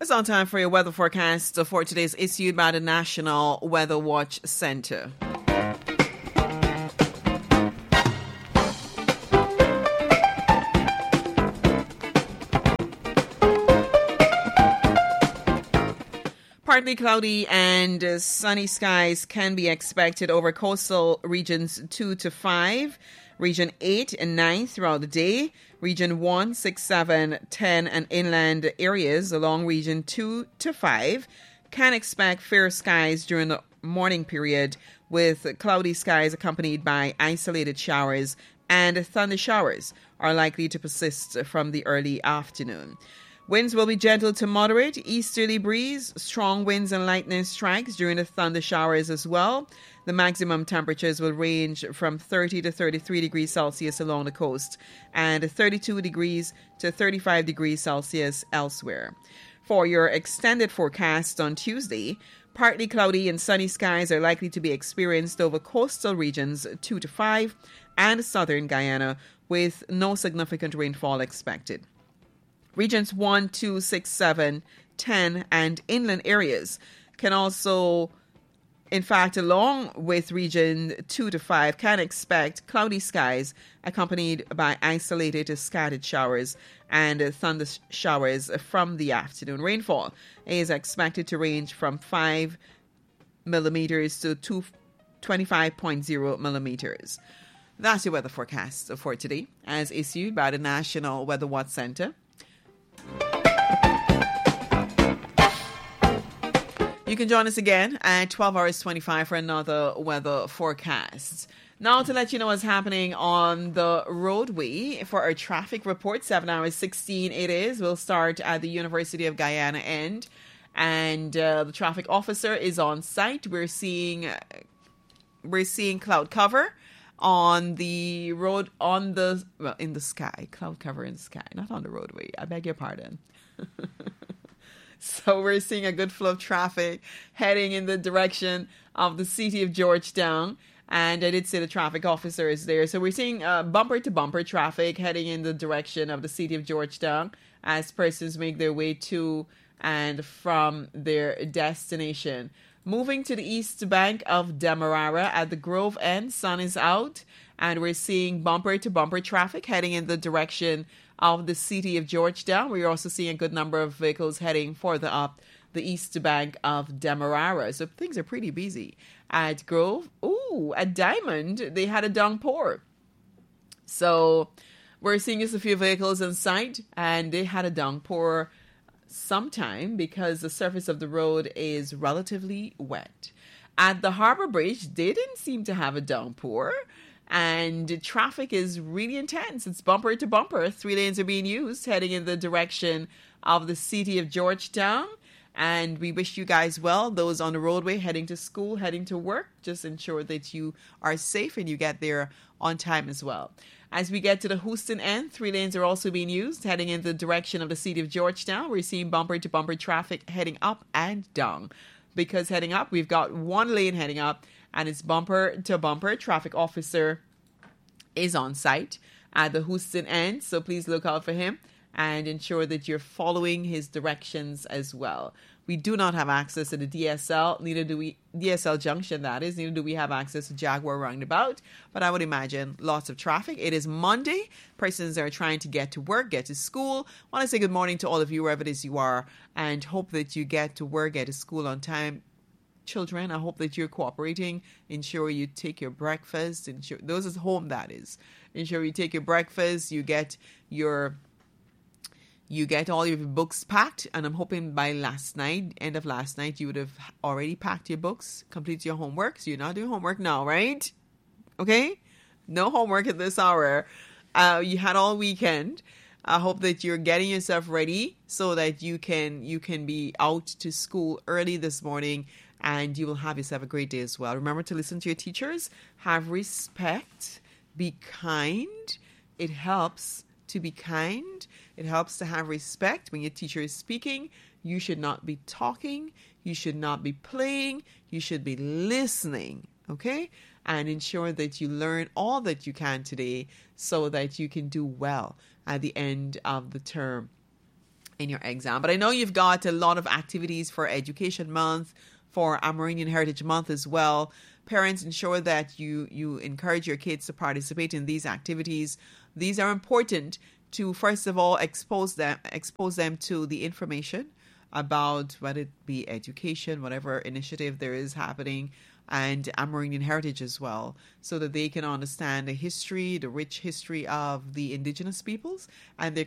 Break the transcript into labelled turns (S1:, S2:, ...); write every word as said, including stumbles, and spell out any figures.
S1: It's on time for your weather forecast for today is issued by the National Weather Watch Center. Partly cloudy and uh, sunny skies can be expected over coastal regions two to five, region eight and nine throughout the day, region one, six, seven, ten, and inland areas along region two to five can expect fair skies during the morning period with cloudy skies accompanied by isolated showers, and thunder showers are likely to persist from the early afternoon. Winds will be gentle to moderate, easterly breeze, strong winds and lightning strikes during the thunder showers as well. The maximum temperatures will range from thirty to thirty-three degrees Celsius along the coast and thirty-two degrees to thirty-five degrees Celsius elsewhere. For your extended forecast on Tuesday, partly cloudy and sunny skies are likely to be experienced over coastal regions two to five and southern Guyana with no significant rainfall expected. Regions one, two, six, seven, ten, and inland areas can also, in fact, along with region two to five, can expect cloudy skies accompanied by isolated to scattered showers and thunder showers from the afternoon. Rainfall is expected to range from five millimeters to twenty-five point zero millimeters. That's your weather forecast for today, as issued by the National Weather Watch Center. You can join us again at twelve hours twenty-five for another weather forecast. Now to let you know what's happening on the roadway for our traffic report, seven hours sixteen it is. We'll start at the University of Guyana end, and uh, the traffic officer is on site. We're seeing we're seeing cloud cover on the road, on the, well, in the sky, cloud cover in the sky, not on the roadway. I beg your pardon. So we're seeing a good flow of traffic heading in the direction of the city of Georgetown. And I did say the traffic officer is there. So we're seeing uh, bumper to bumper traffic heading in the direction of the city of Georgetown as persons make their way to and from their destination. Moving to the east bank of Demerara at the Grove end, sun is out, and we're seeing bumper-to-bumper traffic heading in the direction of the city of Georgetown. We're also seeing a good number of vehicles heading further up the east bank of Demerara. So things are pretty busy. At Grove, ooh, at Diamond, they had a downpour. So we're seeing just a few vehicles in sight, and they had a downpour sometime because the surface of the road is relatively wet. At the Harbor Bridge, they didn't seem to have a downpour, and traffic is really intense. It's bumper to bumper. Three lanes are being used heading in the direction of the city of Georgetown, and we wish you guys well. Those on the roadway heading to school, heading to work, just ensure that you are safe and you get there on time as well. As we get to the Houston end, three lanes are also being used heading in the direction of the city of Georgetown. We're seeing bumper-to-bumper traffic heading up and down. Because heading up, we've got one lane heading up, and it's bumper-to-bumper. Traffic officer is on site at the Houston end, so please look out for him and ensure that you're following his directions as well. We do not have access to the D S L, neither do we, D S L Junction that is, neither do we have access to Jaguar Roundabout, but I would imagine lots of traffic. It is Monday. Persons are trying to get to work, get to school. I want to say good morning to all of you, wherever it is you are, and hope that you get to work, get to school on time. Children, I hope that you're cooperating. Ensure you take your breakfast. Ensure, those is home, that is. Ensure you take your breakfast, you get your... You get all your books packed, and I'm hoping by last night, end of last night, you would have already packed your books, completed your homework. So you're not doing homework now, right? Okay? No homework at this hour. Uh, you had all weekend. I hope that you're getting yourself ready so that you can you can be out to school early this morning, and you will have yourself a great day as well. Remember to listen to your teachers. Have respect. Be kind. It helps to be kind. It helps to have respect. When your teacher is speaking, you should not be talking. You should not be playing. You should be listening, okay? And ensure that you learn all that you can today so that you can do well at the end of the term. in your exam. But I know you've got a lot of activities for Education Month, for Amerindian Heritage Month as well. Parents, ensure that you, you encourage your kids to participate in these activities. These are important to, first of all, expose them, expose them to the information about whether it be education, whatever initiative there is happening, and Amerindian heritage as well, so that they can understand the history, the rich history of the indigenous peoples and their